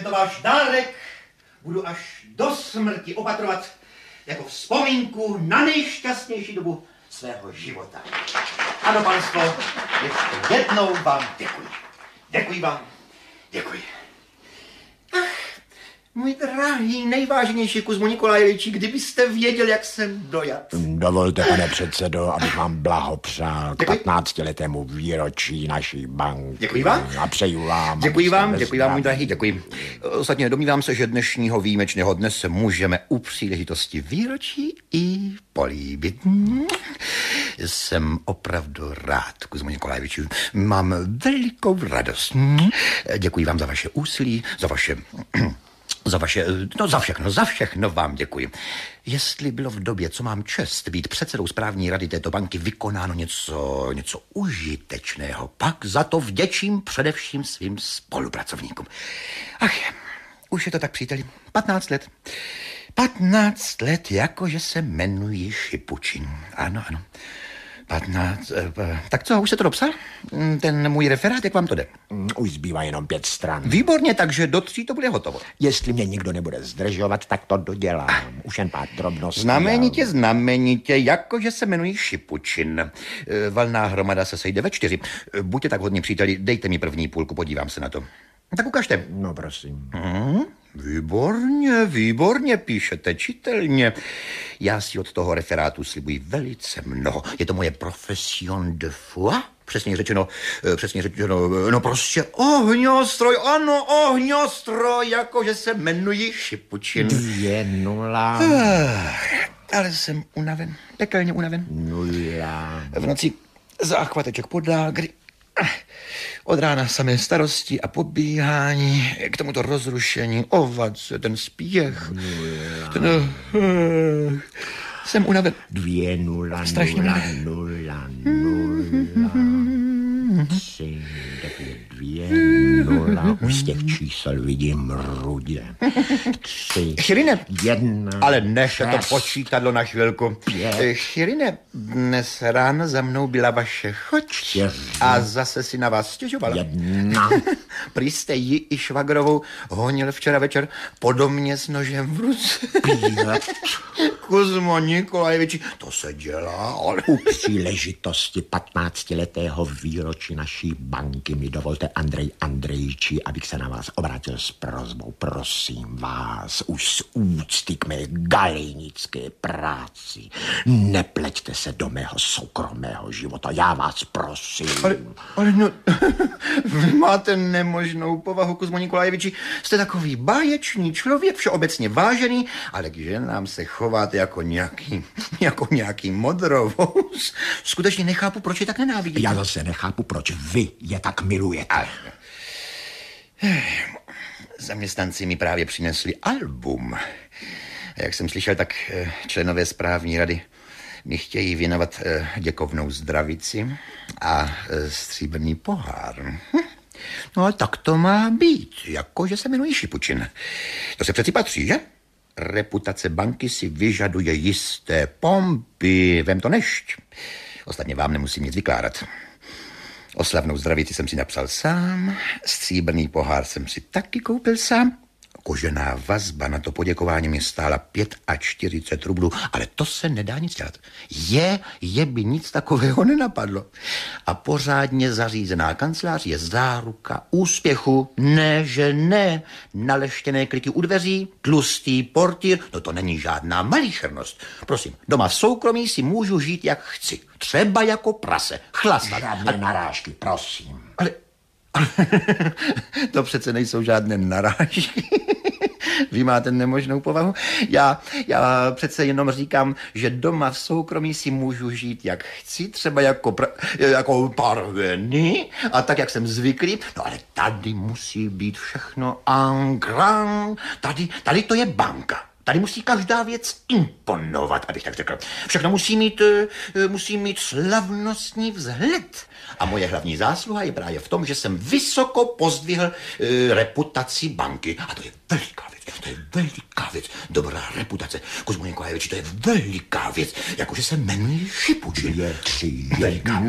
tento váš dárek budu až do smrti opatrovat jako vzpomínku na nejšťastnější dobu svého života. Ano, panstvo, ještě jednou vám děkuji. Děkuji vám. Děkuji. Ach, můj drahý, nejváženější Kuzmo Nikolajeviči, kdybyste věděl, jak jsem dojat. Dovolte, pane předsedo, abych vám blahopřál k 15letému výročí naší banky. Děkuji vám. A přeju vám. Děkuji vám, můj drahý, děkuji. Ostatně domnívám se, že dnešního výjimečného dne se můžeme u příležitosti výročí i políbit. Jsem opravdu rád, Kuzmo Nikolajeviči. Mám velikou radost. Děkuji vám za vaše úsilí, za všechno vám děkuji. Jestli bylo v době, co mám čest být předsedou správní rady této banky, vykonáno něco užitečného, pak za to vděčím především svým spolupracovníkům. Ach, už je to tak, příteli, 15 let. 15 let, jakože se jmenuji Šipučin. Ano. 15, tak co, už se to dopsal? Ten můj referát, jak vám to jde? Už zbývá jenom 5 stran. Výborně, takže do 3 to bude hotovo. Jestli mě nikdo nebude zdržovat, tak to dodělám. Už jen pár drobností. Znamenitě, jakože se jmenuji Šipučin. Valná hromada se sejde ve 4. Buďte tak hodní, příteli, dejte mi první půlku, podívám se na to. Tak ukažte. No, prosím. Výborně, píšete čitelně. Já si od toho referátu slibuji velice mnoho. Je to moje profession de foi? Přesně řečeno, no prostě ohňostroj, ano, ohňostroj, jakože se jmenuji Šipučin. 2-0. Ale jsem unaven, pekelně unaven. 0. V noci záchvateček podál, kdy od rána samé starosti a pobíhání, k tomuto rozrušení, ovace, ten spěch. Jsem unaven. 2-0. Strašně 3, 2-0. Už z těch čísel vidím rudě. 3, Chirine, 1. ale než to počítadlo na chvilku. 5. Chirine, dnes ráno za mnou byla vaše choť 4. a zase si na vás stěžovala. 1. Prý jste ji i švagrovou honil včera večer po domě s nožem v ruce. 5. Kuzmo Nikolajeviči, to se dělá, ale... U příležitosti 15letého výročí naší banky mi dovolte, Andrej Andrejči, abych se na vás obrátil s prosbou. Prosím vás, už z úcty k mé galejnické práci, nepleťte se do mého soukromého života, já vás prosím. Ale no, vy máte nemožnou povahu, Kuzmo Nikolajeviči. Jste takový báječný člověk, všeobecně vážený, ale k ženám se chováte jako nějaký modrovous. Skutečně nechápu, proč je tak nenávidíte. Já zase nechápu, proč vy je tak milujete. Zaměstnanci mi právě přinesli album. Jak jsem slyšel, tak členové správní rady mi chtějí věnovat děkovnou zdravici a stříbrný pohár. No ale tak to má být, jakože se jmenuji Šipučin. To se přeci patří, že? Reputace banky si vyžaduje jisté pompy, vem to nešť. Ostatně vám nemusím nic vykládat. Oslavnou zdravici jsem si napsal sám, stříbrný pohár jsem si taky koupil sám. Kožená vazba na to poděkování mi stála 45 rublů, ale to se nedá nic dělat. Je by nic takového nenapadlo. A pořádně zařízená kancelář je záruka úspěchu. Ne, naleštěné kliky u dveří, tlustý portýr, no to není žádná malichernost. Prosím, doma v soukromí si můžu žít jak chci. Třeba jako prase, chlastat. Žádné narážky, prosím. Ale to přece nejsou žádné narážky. Vy máte nemožnou povahu. Já přece jenom říkám, že doma v soukromí si můžu žít jak chci, třeba jako parveny a tak, jak jsem zvyklý. No ale tady musí být všechno en grand. Tady to je banka. Tady musí každá věc imponovat, abych tak řekl. Všechno musí mít slavnostní vzhled. A moje hlavní zásluha je právě v tom, že jsem vysoko pozdvihl reputaci banky. A to je veliká věc. Dobrá reputace. Kuzmo Nikolajeviči, to je veliká věc. Jakože se jmenuje Šipučin. 2, 3, veliká